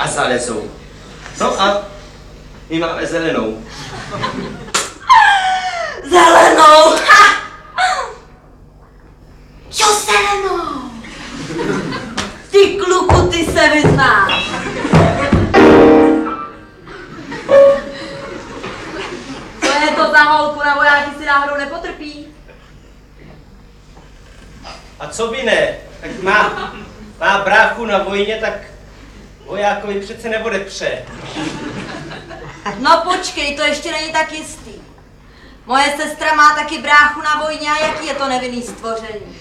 a zalezou. No a my máme zelenou. Zelenou! Ha! Jo, zelenou! Ty kluku, ty se vyznáš! Co je to za holku, na vojáky si náhodou nepotrpí? A co by ne? Tak má bráchu na vojně, tak vojákovi přece neodepře. No počkej, to ještě není tak jistý. Moje sestra má taky bráchu na vojně a jaký je to nevinný stvoření?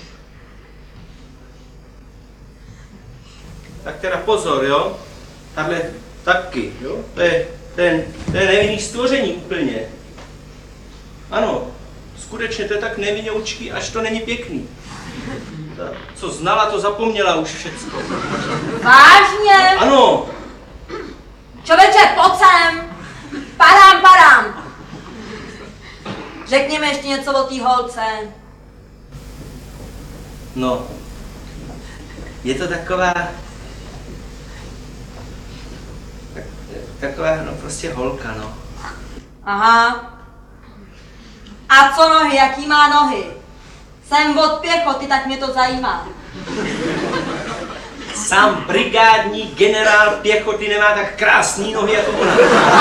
Tak teda pozor, jo? Tahle taky, jo? To je nevinný stvoření úplně. Ano, skutečně to je tak nevinoučký, až to není pěkný. Ta, co znala, to zapomněla už všecko. Vážně? Ano. Čověče, pojď sem! Padám! Řekni mi ještě něco o té holce. No, je to taková no prostě holka, no. Aha. A co nohy, jaký má nohy? Jsem od pěchoty, tak mě to zajímá. Sám brigádní generál pěchoty nemá tak krásný nohy jako ona.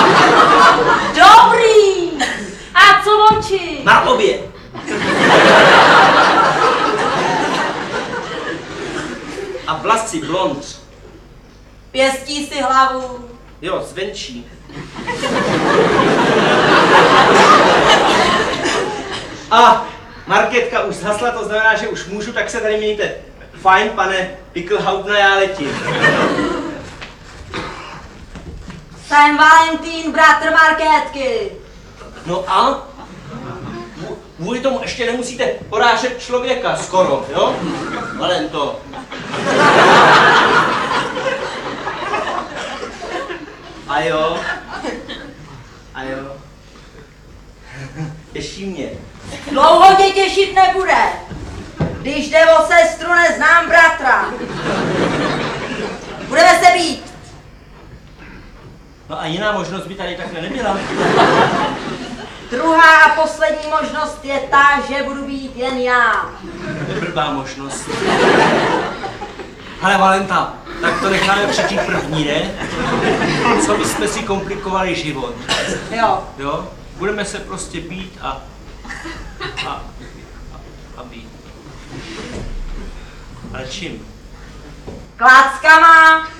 Dobrý! A co oči? Má obě. A vlasy blond. Pěstí si hlavu. Jo, zvenčí. A Markétka už zhasla, to znamená, že už můžu, tak se tady mějte. Fajn, pane Pickelhautna, já letím. Jsem Valentín, bratr Markétky. No a? Kvůli tomu ještě nemusíte porážet člověka skoro, jo? Valento. A jo. Těší mě. Dlouho tě těšit nebude. Když jde o sestru, neznám bratra. Budeme se být. No a jiná možnost by tady takhle nebyla. Druhá a poslední možnost je ta, že budu být jen já. Blbá možnost. Ale Valenta, tak to necháme přečít první, ne? Co bychom si komplikovali život. Jo? Budeme se prostě být a být. Ale čím? Kláckama,